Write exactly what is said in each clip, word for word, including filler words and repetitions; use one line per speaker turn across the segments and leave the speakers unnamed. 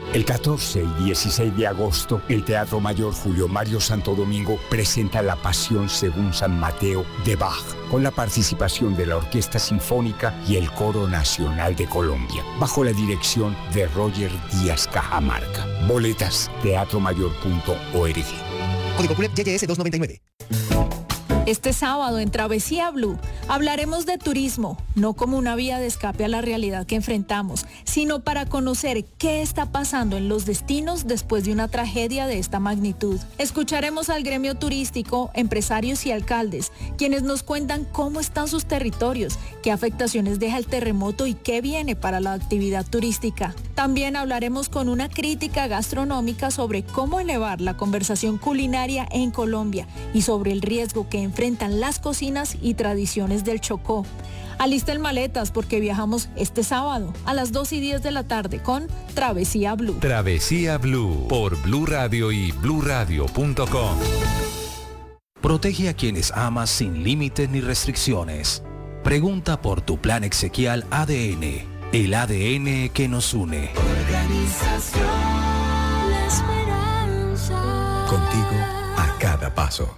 El catorce y dieciséis de agosto, el Teatro Mayor Julio Mario Santo Domingo presenta La Pasión según San Mateo de Bach, con la participación de la Orquesta Sinfónica y el Coro Nacional de Colombia, bajo la dirección de Roger Díaz Cajamarca. Boletas, teatro mayor punto org.
Código C U L E P Y S doscientos noventa y nueve.
Este sábado en Travesía Blue hablaremos de turismo, no como una vía de escape a la realidad que enfrentamos, sino para conocer qué está pasando en los destinos después de una tragedia de esta magnitud. Escucharemos al gremio turístico, empresarios y alcaldes, quienes nos cuentan cómo están sus territorios, qué afectaciones deja el terremoto y qué viene para la actividad turística. También hablaremos con una crítica gastronómica sobre cómo elevar la conversación culinaria en Colombia y sobre el riesgo que enfrentan las cocinas y tradiciones del Chocó. Alisten maletas porque viajamos este sábado a las dos y diez de la tarde con Travesía Blue.
Travesía Blue por Blue Radio y blue radio punto com.
Protege a quienes amas sin límites ni restricciones. Pregunta por tu plan exequial A D N, el A D N que nos une.
Organización La Esperanza.
Contigo a cada paso.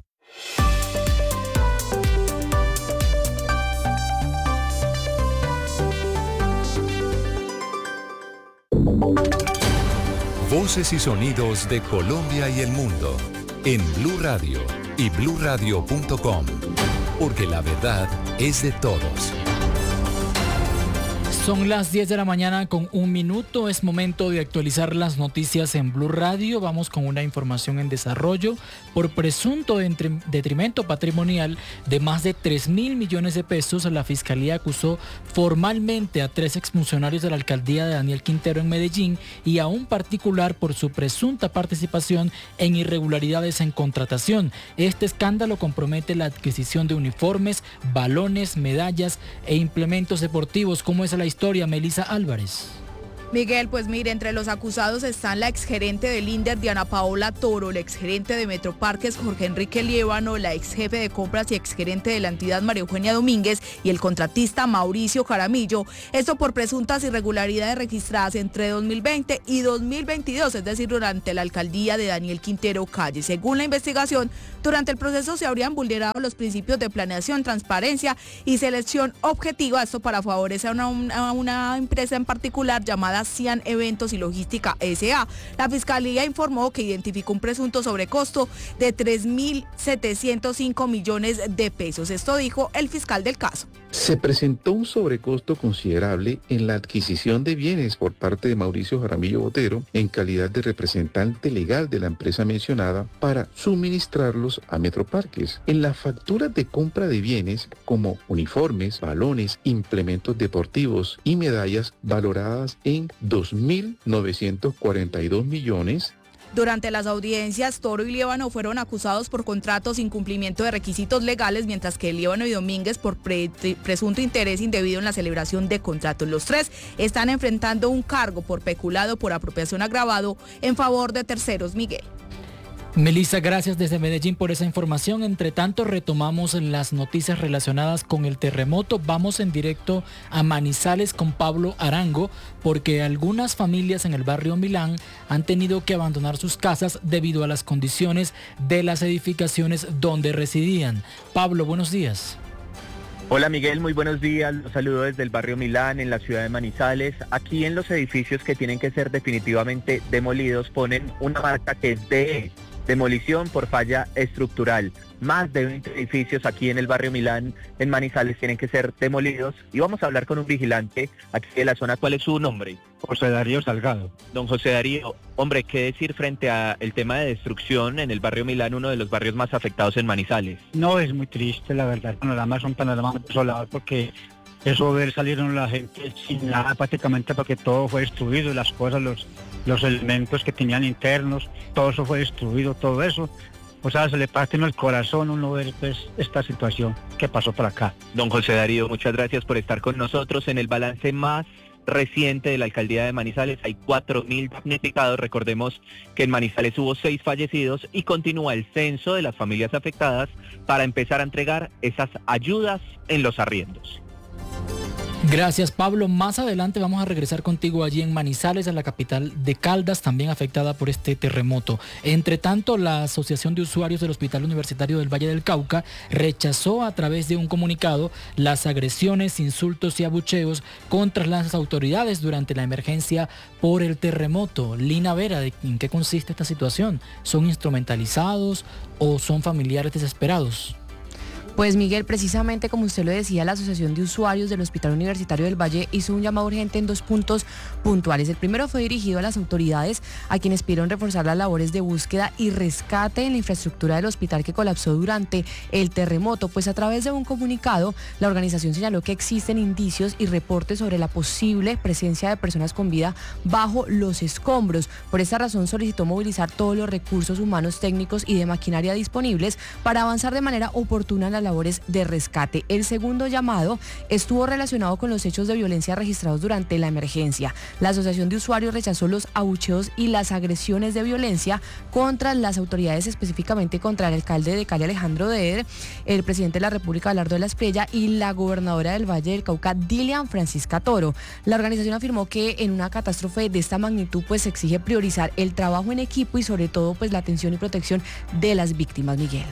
Voces y sonidos de Colombia y el mundo en Blue Radio y blue radio punto com, porque la verdad es de todos.
Son las diez de la mañana con un minuto, es momento de actualizar las noticias en Blue Radio. Vamos con una información en desarrollo. Por presunto detrimento patrimonial de más de tres mil millones de pesos, la Fiscalía acusó formalmente a tres exfuncionarios de la alcaldía de Daniel Quintero en Medellín y a un particular por su presunta participación en irregularidades en contratación. Este escándalo compromete la adquisición de uniformes, balones, medallas e implementos deportivos. ¿Cómo es la historia, Melissa Álvarez?
Miguel, pues mire, entre los acusados están la exgerente del INDER, Diana Paola Toro, el exgerente de Metroparques, Jorge Enrique Liévano, la exjefe de compras y exgerente de la entidad, María Eugenia Domínguez, y el contratista Mauricio Jaramillo. Esto por presuntas irregularidades registradas entre dos mil veinte y dos mil veintidós, es decir, durante la alcaldía de Daniel Quintero Calle. Según la investigación, durante el proceso se habrían vulnerado los principios de planeación, transparencia y selección objetiva, esto para favorecer a una, una, una empresa en particular llamada Cian Eventos y Logística S A. La Fiscalía informó que identificó un presunto sobrecosto de tres mil setecientos cinco millones de pesos. Esto dijo el fiscal del caso.
Se presentó un sobrecosto considerable en la adquisición de bienes por parte de Mauricio Jaramillo Botero en calidad de representante legal de la empresa mencionada para suministrarlos a Metroparques. En las facturas de compra de bienes como uniformes, balones, implementos deportivos y medallas valoradas en dos mil novecientos cuarenta y dos millones.
Durante las audiencias, Toro y Liévano fueron acusados por contratos sin cumplimiento de requisitos legales, mientras que Liévano y Domínguez por pre presunto interés indebido en la celebración de contratos. Los tres están enfrentando un cargo por peculado por apropiación agravado en favor de terceros. Miguel.
Melissa, gracias desde Medellín por esa información. Entre tanto, retomamos las noticias relacionadas con el terremoto. Vamos en directo a Manizales con Pablo Arango, porque algunas familias en el barrio Milán han tenido que abandonar sus casas debido a las condiciones de las edificaciones donde residían. Pablo, buenos días.
Hola Miguel, muy buenos días. Los saludo desde el barrio Milán, en la ciudad de Manizales. Aquí en los edificios que tienen que ser definitivamente demolidos ponen una marca que es de demolición por falla estructural. Más de veinte edificios aquí en el barrio Milán, en Manizales, tienen que ser demolidos. Y vamos a hablar con un vigilante aquí de la zona. ¿Cuál es su nombre?
José Darío Salgado.
Don José Darío, hombre, ¿qué decir frente a el tema de destrucción en el barrio Milán, uno de los barrios más afectados en Manizales?
No, es muy triste, la verdad. El panorama es un panorama desolador porque eso ver salieron la gente sin nada prácticamente porque todo fue destruido, las cosas, los, los elementos que tenían internos, todo eso fue destruido, todo eso. O sea, se le parte en el corazón uno ver pues, esta situación que pasó por acá.
Don José Darío, muchas gracias por estar con nosotros. En el balance más reciente de la alcaldía de Manizales hay cuatro mil damnificados. Recordemos que en Manizales hubo seis fallecidos y continúa el censo de las familias afectadas para empezar a entregar esas ayudas en los arriendos.
Gracias, Pablo. Más adelante vamos a regresar contigo allí en Manizales, en la capital de Caldas, también afectada por este terremoto. Entre tanto, la Asociación de Usuarios del Hospital Universitario del Valle del Cauca rechazó a través de un comunicado las agresiones, insultos y abucheos contra las autoridades durante la emergencia por el terremoto. Lina Vera, ¿en qué consiste esta situación? ¿Son instrumentalizados o son familiares desesperados?
Pues Miguel, precisamente como usted lo decía, la Asociación de Usuarios del Hospital Universitario del Valle hizo un llamado urgente en dos puntos puntuales. El primero fue dirigido a las autoridades, a quienes pidieron reforzar las labores de búsqueda y rescate en la infraestructura del hospital que colapsó durante el terremoto. Pues a través de un comunicado, la organización señaló que existen indicios y reportes sobre la posible presencia de personas con vida bajo los escombros. Por esta razón solicitó movilizar todos los recursos humanos, técnicos y de maquinaria disponibles para avanzar de manera oportuna en la labores de rescate. El segundo llamado estuvo relacionado con los hechos de violencia registrados durante la emergencia. La Asociación de Usuarios rechazó los abucheos y las agresiones de violencia contra las autoridades, específicamente contra el alcalde de Cali, Alejandro Deder, el presidente de la República, Abelardo de la Espriella, y la gobernadora del Valle del Cauca, Dilian Francisca Toro. La organización afirmó que en una catástrofe de esta magnitud pues se exige priorizar el trabajo en equipo y sobre todo pues la atención y protección de las víctimas, Miguel.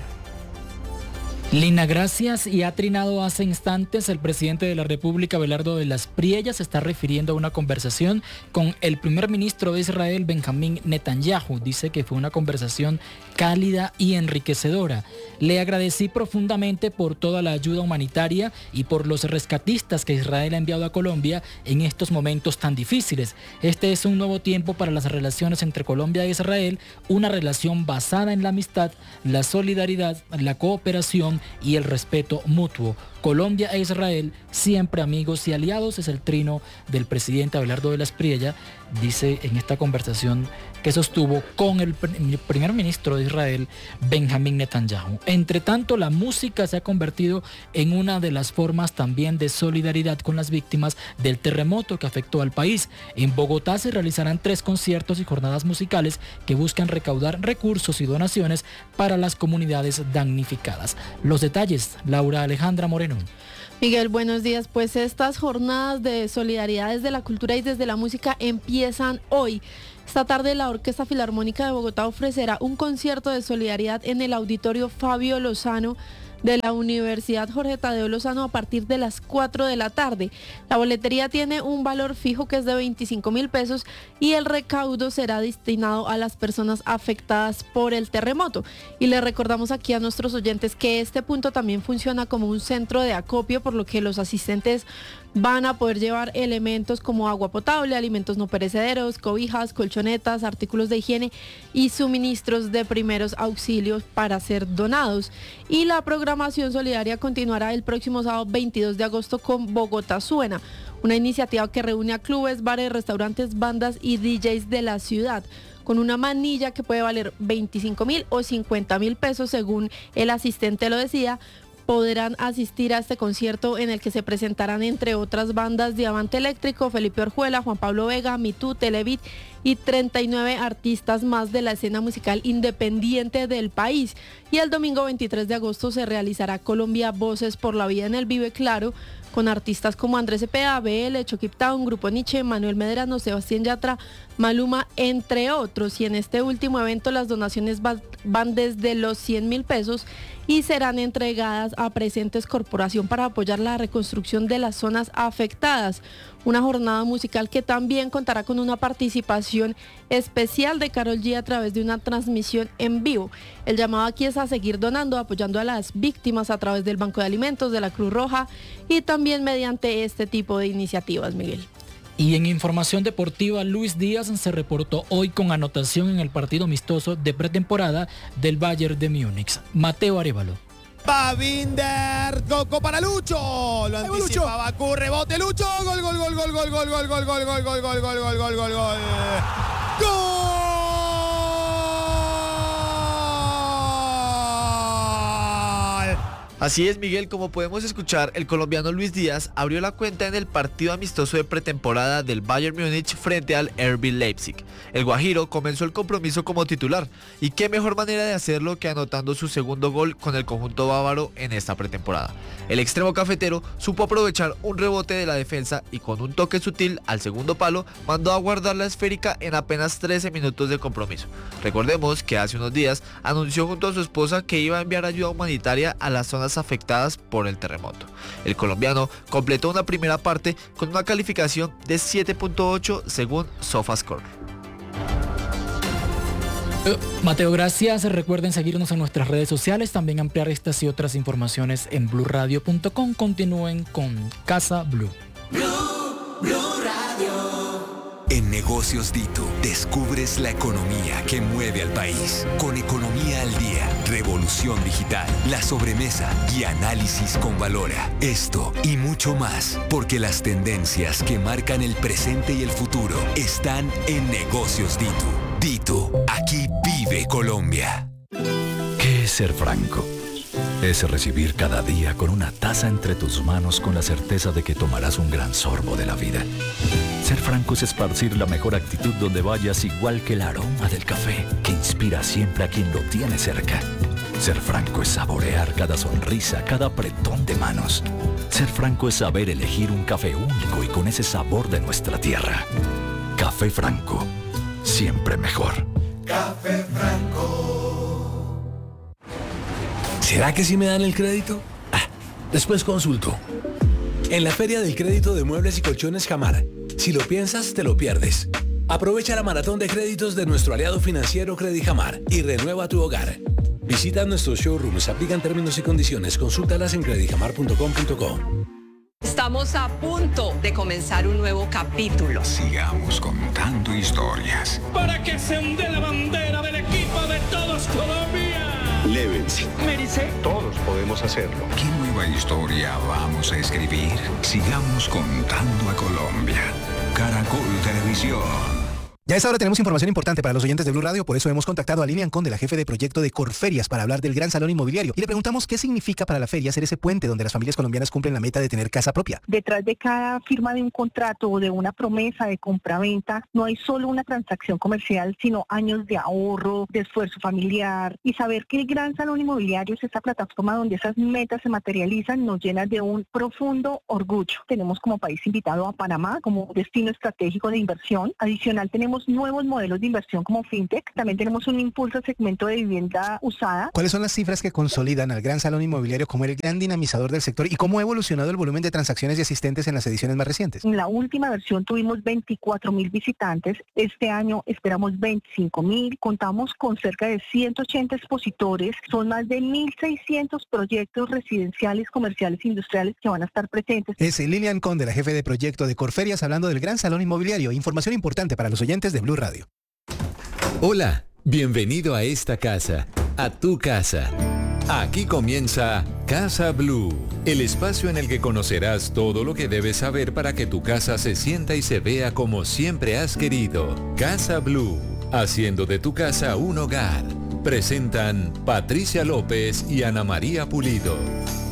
Lina, gracias. Y ha trinado hace instantes el presidente de la República, Abelardo de la Espriella, se está refiriendo a una conversación con el primer ministro de Israel, Benjamín Netanyahu. Dice que fue una conversación cálida y enriquecedora. Le agradecí profundamente por toda la ayuda humanitaria y por los rescatistas que Israel ha enviado a Colombia en estos momentos tan difíciles. Este es un nuevo tiempo para las relaciones entre Colombia e Israel, una relación basada en la amistad, la solidaridad, la cooperación y el respeto mutuo. Colombia e Israel, siempre amigos y aliados, es el trino del presidente Abelardo de la Espriella, dice en esta conversación que sostuvo con el primer ministro de Israel, Benjamín Netanyahu. Entre tanto, la música se ha convertido en una de las formas también de solidaridad con las víctimas del terremoto que afectó al país. En Bogotá se realizarán tres conciertos y jornadas musicales que buscan recaudar recursos y donaciones para las comunidades damnificadas. Los detalles, Laura Alejandra Moreno.
Miguel, buenos días. Pues estas jornadas de solidaridad desde la cultura y desde la música empiezan hoy. Esta tarde la Orquesta Filarmónica de Bogotá ofrecerá un concierto de solidaridad en el Auditorio Fabio Lozano de la Universidad Jorge Tadeo Lozano a partir de las cuatro de la tarde. La boletería tiene un valor fijo que es de veinticinco mil pesos y el recaudo será destinado a las personas afectadas por el terremoto. Y le recordamos aquí a nuestros oyentes que este punto también funciona como un centro de acopio, por lo que los asistentes van a poder llevar elementos como agua potable, alimentos no perecederos, cobijas, colchonetas, artículos de higiene y suministros de primeros auxilios para ser donados. Y la programación solidaria continuará el próximo sábado veintidós de agosto con Bogotá Suena, una iniciativa que reúne a clubes, bares, restaurantes, bandas y D Js de la ciudad, con una manilla que puede valer veinticinco mil o cincuenta mil pesos según el asistente lo decida. Podrán asistir a este concierto en el que se presentarán entre otras bandas Diamante Eléctrico, Felipe Orjuela, Juan Pablo Vega, Mitú, Televit y treinta y nueve artistas más de la escena musical independiente del país. Y el domingo veintitrés de agosto se realizará Colombia Voces por la Vida en el Vive Claro, con artistas como Andrés Cepeda, B L, Chokip Town, Grupo Nietzsche, Manuel Medrano, Sebastián Yatra, Maluma, entre otros. Y en este último evento las donaciones van desde los cien mil pesos y serán entregadas a Presentes Corporación para apoyar la reconstrucción de las zonas afectadas. Una jornada musical que también contará con una participación especial de Karol G a través de una transmisión en vivo. El llamado aquí es a seguir donando, apoyando a las víctimas a través del Banco de Alimentos, de la Cruz Roja y también mediante este tipo de iniciativas, Miguel.
Y en información deportiva, Luis Díaz se reportó hoy con anotación en el partido amistoso de pretemporada del Bayern de Múnich. Mateo Arévalo.
Va Binder, Coco para Lucho, lo anticipaba, Q, rebote Lucho, gol, gol, gol, gol, gol, gol, gol, gol, gol, gol, gol, gol, gol, gol, gol, gol, gol, gol.
Así es, Miguel, como podemos escuchar, el colombiano Luis Díaz abrió la cuenta en el partido amistoso de pretemporada del Bayern Múnich frente al R B Leipzig. El guajiro comenzó el compromiso como titular, y qué mejor manera de hacerlo que anotando su segundo gol con el conjunto bávaro en esta pretemporada. El extremo cafetero supo aprovechar un rebote de la defensa y con un toque sutil al segundo palo mandó a guardar la esférica en apenas trece minutos de compromiso. Recordemos que hace unos días anunció junto a su esposa que iba a enviar ayuda humanitaria a las zonas afectadas por el terremoto. El colombiano completó una primera parte con una calificación de siete punto ocho según SofaScore.
Uh, Mateo, gracias. Recuerden seguirnos en nuestras redes sociales, también ampliar estas y otras informaciones en blue radio punto com. Continúen con Casa Blue.
Blue, Blue Radio.
En Negocios Dito, descubres la economía que mueve al país. Con Economía al Día, Revolución Digital, La Sobremesa y Análisis con Valora. Esto y mucho más, porque las tendencias que marcan el presente y el futuro están en Negocios Dito. Dito, aquí vive Colombia.
¿Qué es ser franco? Es recibir cada día con una taza entre tus manos con la certeza de que tomarás un gran sorbo de la vida. Ser franco es esparcir la mejor actitud donde vayas, igual que el aroma del café que inspira siempre a quien lo tiene cerca. Ser franco es saborear cada sonrisa, cada apretón de manos. Ser franco es saber elegir un café único y con ese sabor de nuestra tierra. Café Franco, siempre mejor.
Café Franco. ¿Será que sí me dan el crédito? Ah, después consulto. En la Feria del Crédito de Muebles y Colchones Jamar, si lo piensas, te lo pierdes. Aprovecha la maratón de créditos de nuestro aliado financiero Credit Jamar y renueva tu hogar. Visita nuestros showrooms, aplican términos y condiciones, consúltalas en credit jamar punto com punto co.
Estamos a punto de comenzar un nuevo capítulo.
Sigamos contando historias.
Para que se hunde la bandera del equipo de todos Colombia.
Lévense.
Mérice.
Todos podemos hacerlo. ¿Qué nueva historia vamos a escribir? Sigamos contando a Colombia. Caracol Televisión.
Ya a esta hora tenemos información importante para los oyentes de Blue Radio, por eso hemos contactado a Lilian Conde, la jefe de proyecto de Corferias, para hablar del Gran Salón Inmobiliario. Y le preguntamos qué significa para la feria ser ese puente donde las familias colombianas cumplen la meta de tener casa propia.
Detrás de cada firma de un contrato o de una promesa de compra-venta, no hay solo una transacción comercial, sino años de ahorro, de esfuerzo familiar. Y saber que el Gran Salón Inmobiliario es esta plataforma donde esas metas se materializan nos llena de un profundo orgullo. Tenemos como país invitado a Panamá como destino estratégico de inversión. Adicional, tenemos nuevos modelos de inversión como fintech. También tenemos un impulso al segmento de vivienda usada.
¿Cuáles son las cifras que consolidan al Gran Salón Inmobiliario como el gran dinamizador del sector y cómo ha evolucionado el volumen de transacciones y asistentes en las ediciones más recientes?
En la última versión tuvimos veinticuatro mil visitantes. Este año esperamos veinticinco mil. Contamos con cerca de ciento ochenta expositores. Son más de mil seiscientos proyectos residenciales, comerciales e industriales que van a estar presentes.
Es Lilian Conde, la jefe de proyecto de Corferias, hablando del Gran Salón Inmobiliario. Información importante para los oyentes de Blue Radio.
Hola, bienvenido a esta casa, a tu casa. Aquí comienza Casa Blue, el espacio en el que conocerás todo lo que debes saber para que tu casa se sienta y se vea como siempre has querido. Casa Blue, haciendo de tu casa un hogar. Presentan Patricia López y Ana María Pulido.